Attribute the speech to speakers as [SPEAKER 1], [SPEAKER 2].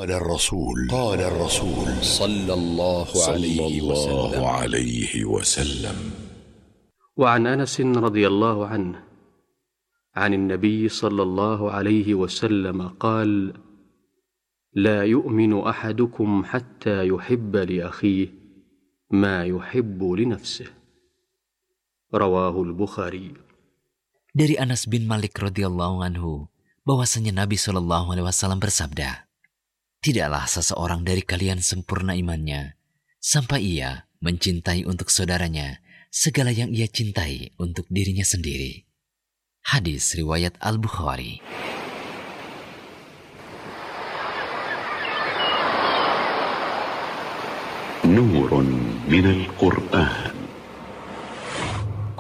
[SPEAKER 1] قال الرسول صلى الله عليه وسلم.
[SPEAKER 2] وعن أنس رضي الله عنه عن النبي صلى الله عليه وسلم قال: لا يؤمن أحدكم حتى يحب لأخيه ما يحب لنفسه. رواه البخاري.
[SPEAKER 3] Dari Anas bin Malik radhiyallahu anhu bahwasanya Nabi Shallallahu alaihi wasallam bersabda, tidaklah seseorang dari kalian sempurna imannya sampai ia mencintai untuk saudaranya segala yang ia cintai untuk dirinya sendiri. Hadis riwayat Al-Bukhari.
[SPEAKER 1] نور من القرآن.